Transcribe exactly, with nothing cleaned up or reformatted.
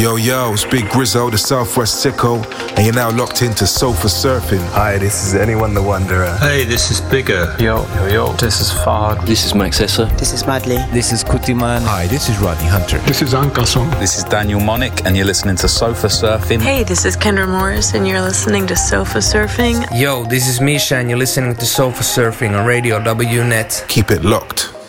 Yo, yo, it's Big Grizzo, the Southwest Sicko, and you're now locked into Sofa Surfing. Hi, this is Anyone the Wanderer. Hey, this is Bigger. Yo, yo, yo, this is Fahad. This is Max Esser. This is Madly. This is Kutiman. Hi, this is Rodney Hunter. This is Ankasong. This is Daniel Monick, and you're listening to Sofa Surfing. Hey, this is Kendra Morris, and you're listening to Sofa Surfing. Yo, this is Misha, and you're listening to Sofa Surfing on Radio W Net. Keep it locked.